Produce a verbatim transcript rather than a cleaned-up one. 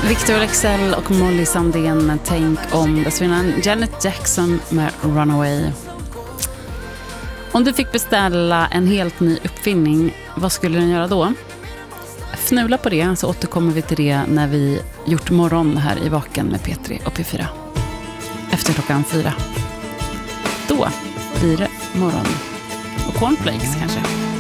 Victor Leksell och Molly Sandén med Tänk om. Dessförinnan Janet Jackson med Runaway. Om du fick beställa en helt ny uppfinning, vad skulle den göra då? Fnula på det, så återkommer vi till det när vi gjort morgon här i Vaken med P tre och P fyra. Efter klockan fyra. Då blir det morgon. Och cornflakes kanske.